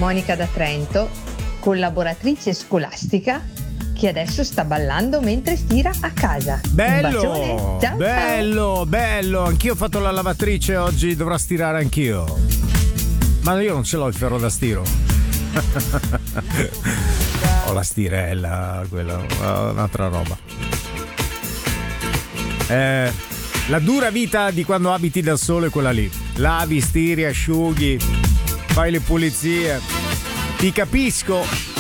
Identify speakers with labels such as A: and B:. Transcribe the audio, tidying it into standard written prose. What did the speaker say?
A: Monica da Trento, collaboratrice scolastica, che adesso sta ballando mentre stira a casa.
B: Bello,
A: un bacione. Ciao,
B: bello. Anch'io ho fatto la lavatrice oggi, dovrò stirare anch'io. Ma io non ce l'ho il ferro da stiro. Ho la stirella, quella, un'altra roba. La dura vita di quando abiti da solo è quella lì. Lavi, stiri, asciughi, fai le pulizie. Ti capisco.